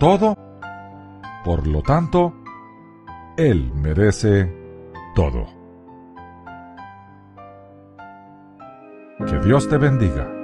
todo, por lo tanto, Él merece todo. Que Dios te bendiga.